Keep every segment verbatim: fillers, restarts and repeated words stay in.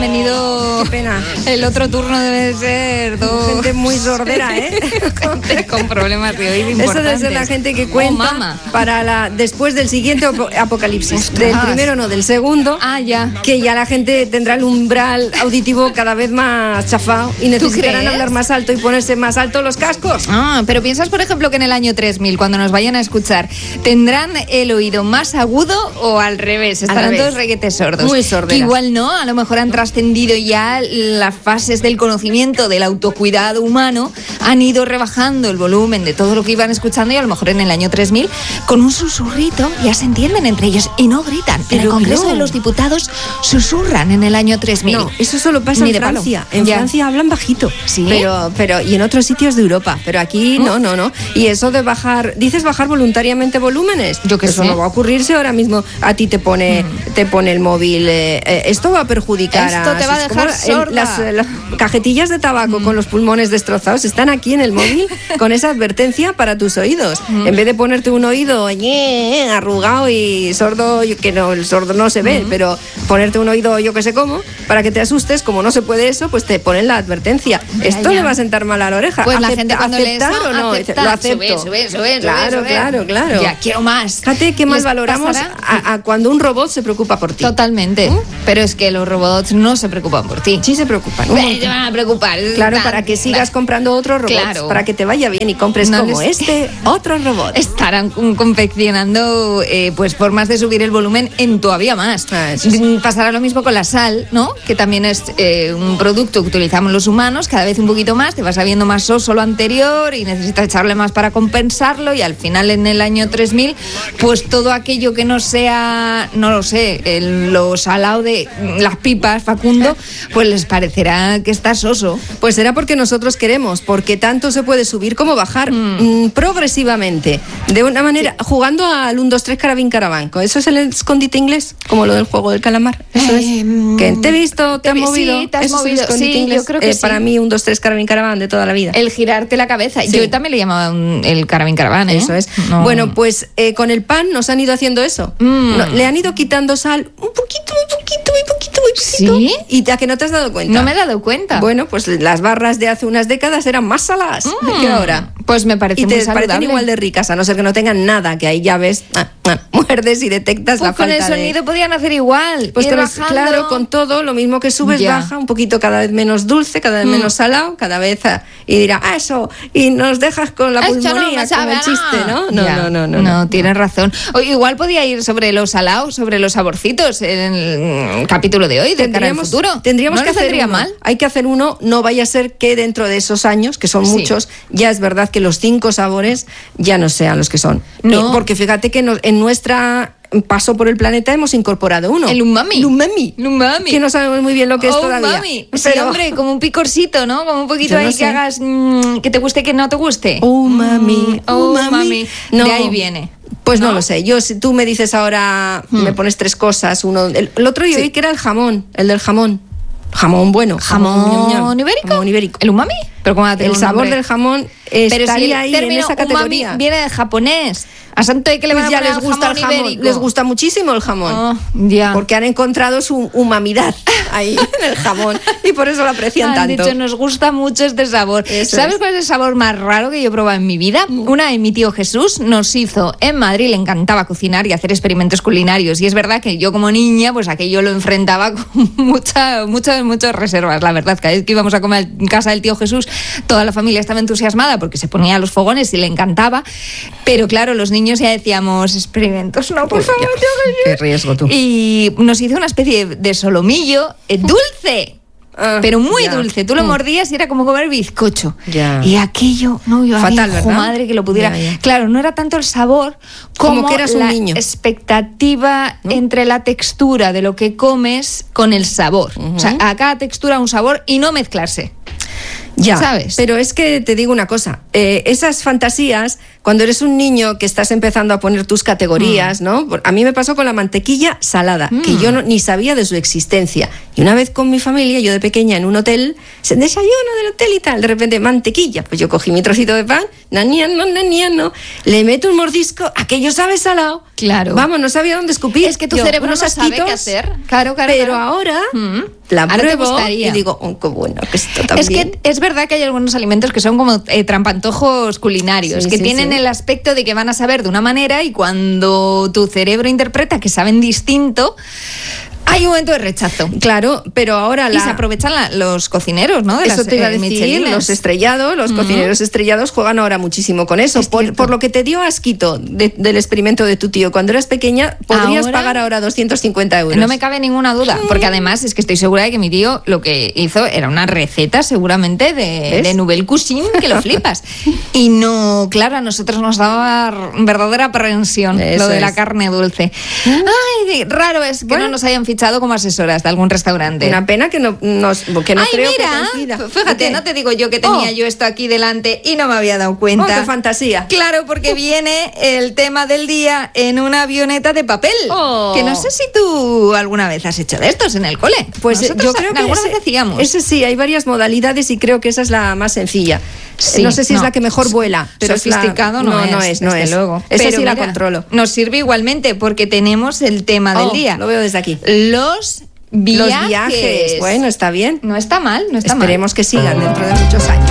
venido... Qué pena. El otro turno debe ser todo... Gente muy sordera, ¿eh? Gente con problemas de oído importantes. Eso debe ser la gente que cuenta oh, para la después del siguiente apocalipsis. Ostras. Del primero no, del segundo. Ah, ya. Que ya la gente tendrá el umbral auditivo cada vez más chafado y necesitarán crees? hablar más alto y ponerse más alto los cascos. Ah, pero piensas, por ejemplo, que en el año tres mil, cuando nos vayan a escuchar, ¿tendrán el oído más agudo o al revés? Estarán revés. todos reguetes sordos. Muy sorderas. Que igual no, a lo mejor han trascendido ya las fases del conocimiento, del autocuidado humano, han ido rebajando el volumen de todo lo que iban escuchando y a lo mejor en el año tres mil, con un susurrito, ya se entienden entre ellos y no gritan. Pero en el Congreso no. de los Diputados susurran en el año tres mil. No, eso solo pasa Ni en de palo. Francia. En Ya. Francia hablan bajito. ¿Sí? Pero, pero, y en otros sitios de Europa. Pero aquí no, no, no. Y eso de bajar, dices bajar voluntariamente volúmenes. Yo qué Eso sé. no va a ocurrirse ahora mismo. A ti te pone, mm. te pone el móvil. Eh, eh, esto va a perjudicar Esto a. te va a es dejar como el- sorda. las, eh, las cajetillas de tabaco mm. con los pulmones destrozados están aquí en el móvil con esa advertencia para tus oídos. Mm. En vez de ponerte un oído eh, arrugado y sordo, que no, el sordo no se ve, mm. pero ponerte un oído yo que sé cómo, para que te asustes, como no se puede eso, pues te ponen la advertencia. Ya, Esto ya. le va a sentar mal a la oreja. Pues la Acep- gente cuando lee ¿aceptar eso, o no? aceptar, Lo acepto. sube, sube, sube, claro, sube. claro, claro. Ya, quiero más. Fíjate qué más ¿Les valoramos pasará? a, a cuando un robot se preocupa por ti. Totalmente. ¿Mm? Pero es que los robots no se preocupan por ti. Sí se preocupan. un Eh, montón. Te van a preocupar. Claro, Tan- para que sigas claro. comprando otros robots, Claro. para que te vaya bien y compres No como les- este otro robot. Estarán um, confeccionando eh, pues formas de subir el volumen en todavía más. Ah, eso sí. Mm, Pasará lo mismo con la sal, ¿no? Que también es eh, un producto que utilizamos los humanos, cada vez un poquito más, te va sabiendo más soso lo anterior y necesitas echarle más para compensarlo y al final en el año tres mil, pues todo aquello que no sea, no lo sé, el, lo salado de las pipas, Facundo, pues les parecerá que está soso. Pues será porque nosotros queremos, porque tanto se puede subir como bajar mm. Mm, progresivamente, de una manera, sí. jugando al uno, dos, tres, carabín, carabanco. ¿Eso es el escondite inglés? Como lo del juego del calamar. Eso Eh, es. Que te he visto, te, te has movido. Sí, te has Eso movido. Es el escondite Sí, inglés. yo creo que eh, sí. Para mí, un, dos, tres, carabín, caraván de toda la vida. El girarte la cabeza. Sí. Yo también le llamaba un, el carabín caraván, ¿eh? Eso es. No. Bueno, pues eh, con el pan nos han ido haciendo eso. Mm. No, le han ido quitando sal un poquito, muy poquito, muy poquito, muy poquito. ¿Sí? Y a que no te has dado cuenta. No me he dado cuenta. Bueno, pues las barras de hace unas décadas eran más saladas Mm. que ahora. Pues me parece Y muy te saludable. parecen igual de ricas, a no ser que no tengan nada, que ahí ya ves, ah, ah, muerdes y detectas Pues la con falta el sonido de... podían hacer igual. Pues ir con el- bajando. claro, con todo, lo mismo que subes, Ya. baja, un poquito cada vez menos dulce, cada vez Mm. menos salado, cada vez... ah, y dirá, ah, eso, y nos dejas con la Esto no pulmonía, me sabe como el a chiste, nada. ¿no? No, Ya. no, no, no, No, no. tienes razón. O igual podía ir sobre los salados, sobre los saborcitos en el capítulo de hoy, de cara al futuro. Tendríamos no que les hacer vendría uno. mal. Hay que hacer uno, no vaya a ser que dentro de esos años, que son Sí. muchos, ya es verdad que los cinco sabores ya no sean los que son. No. Eh, Porque fíjate que no- en nuestra paso por el planeta hemos incorporado uno. El umami. El umami. El umami. Que no sabemos muy bien lo que es Oh, todavía. umami. Sí, Pero- hombre, como un picorcito, ¿no? Como un poquito Yo no ahí sé. que hagas mm, que te guste, que no te guste. Umami, Mm, oh, umami. mami. No. De ahí viene. Pues no, ¿No? lo sé. Yo, si tú me dices ahora, Hmm. me pones tres cosas. Uno, el, el otro yo Sí. oí que era el jamón, el del jamón. Jamón bueno. ¿Jamón ñam, ñam. ibérico? Jamón ibérico. ¿El umami? Pero ¿cómo va a tener El un sabor nombre? del jamón Pero si estaría el ahí en término esa umami categoría. viene de japonés. A santo de que le Pues van a ya poner les gusta el jamón, ibérico. les gusta muchísimo el jamón. Oh, ya. Porque han encontrado su humamidad ahí en el jamón y por eso lo aprecian Han tanto. dicho, nos gusta mucho este sabor. Eso ¿Sabes es. cuál es el sabor más raro que yo he probado en mi vida? Una de mi tío Jesús nos hizo en Madrid, le encantaba cocinar y hacer experimentos culinarios. Y es verdad que yo como niña, pues aquello lo enfrentaba con mucha, muchas, muchas reservas, la verdad. Cada vez que íbamos a comer en casa del tío Jesús, toda la familia estaba entusiasmada porque se ponía a los fogones y le encantaba. Pero claro, los niños ya decíamos, experimentos, no, por Uy, favor, ya. tío Jesús. Qué riesgo tú. Y nos hizo una especie de, de solomillo eh, dulce. Ah, Pero muy ya. dulce, tú lo Mm. mordías y era como comer bizcocho. Ya. Y aquello, no, yo Fatal, hijo, ¿verdad? madre que lo pudiera. Ya, ya. Claro, no era tanto el sabor como, Como que eras un la niño. expectativa ¿No? entre la textura de lo que comes con el sabor. O sea, a cada textura un sabor y no mezclarse. Ya, ¿Sabes? pero es que te digo una cosa, eh, esas fantasías, cuando eres un niño que estás empezando a poner tus categorías, mm. ¿no? A mí me pasó con la mantequilla salada, mm. que yo no, ni sabía de su existencia. Y una vez con mi familia, yo de pequeña en un hotel, se desayuno del hotel y tal, de repente mantequilla. Pues yo cogí mi trocito de pan, naniano, naniano, le meto un mordisco, aquello sabe salado. Claro. Vamos, no sabía dónde escupir. Es que tu yo, cerebro no sabe qué hacer. Claro, claro. Pero claro. ahora mm. la ahora pruebo y digo, oh, qué bueno que esto también. Es que es verdad que hay algunos alimentos que son como eh, trampantojos culinarios, sí, que sí, tienen sí. el aspecto de que van a saber de una manera y cuando tu cerebro interpreta que saben distinto, hay un momento de rechazo. Claro, pero ahora la... Y se aprovechan la, los cocineros, ¿no? De eso las, te iba a eh, decir, Michelines. los estrellados, los uh-huh. cocineros estrellados juegan ahora muchísimo con eso. Por, por lo que te dio asquito de, del experimento de tu tío cuando eras pequeña, podrías ahora, pagar ahora doscientos cincuenta euros. No me cabe ninguna duda, porque además es que estoy segura de que mi tío lo que hizo era una receta seguramente de, de Nouvelle Cuisine, que lo flipas. Y no, claro, a nosotros nos daba verdadera aprensión eso lo de es. la carne dulce. Ay, raro es que bueno. no nos hayan fichado como asesoras de algún restaurante. Una pena que no, nos, que no Ay, creo mira, que coincida. Fíjate, no te digo yo que tenía oh. yo esto aquí delante y no me había dado cuenta. Oh, qué fantasía. Claro, porque viene el tema del día en una avioneta de papel. Oh. Que no sé si tú alguna vez has hecho de estos en el cole. Pues nosotros yo creo que alguna ese, vez hacíamos. Ese sí, hay varias modalidades y creo que esa es la más sencilla. Sí, no sé si no. es la que mejor vuela, pero sofisticado es la... no, no, no es, es, no es. Luego. Esa pero sí mira, la controlo. Nos sirve igualmente porque tenemos el tema oh, del día. Lo veo desde aquí. Los Viajes. Los viajes. Bueno, está bien. No está mal, no está Esperemos mal. que sigan dentro de muchos años.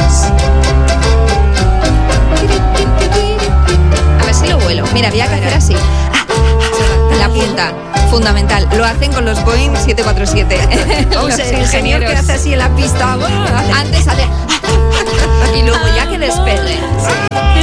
A ver si lo vuelo. Mira, había que hacer así. La punta. Fundamental. Lo hacen con los Boeing siete cuatro siete. O sea, el ingeniero que hace así en la pista. Bueno, antes hace... y luego ya que despegue. Sí.